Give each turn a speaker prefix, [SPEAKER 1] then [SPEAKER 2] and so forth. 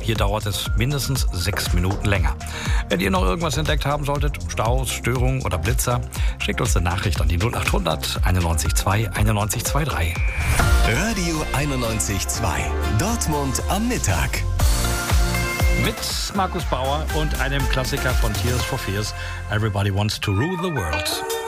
[SPEAKER 1] Hier dauert es mindestens 6 Minuten länger. Wenn ihr noch irgendwas entdeckt haben solltet, Staus, Störungen oder Blitzer, schickt uns eine Nachricht an die 0800 91 2 91 23.
[SPEAKER 2] Radio 91.2. Dortmund am Mittag.
[SPEAKER 1] Mit Markus Bauer und einem Klassiker von Tears for Fears, Everybody Wants to Rule the World.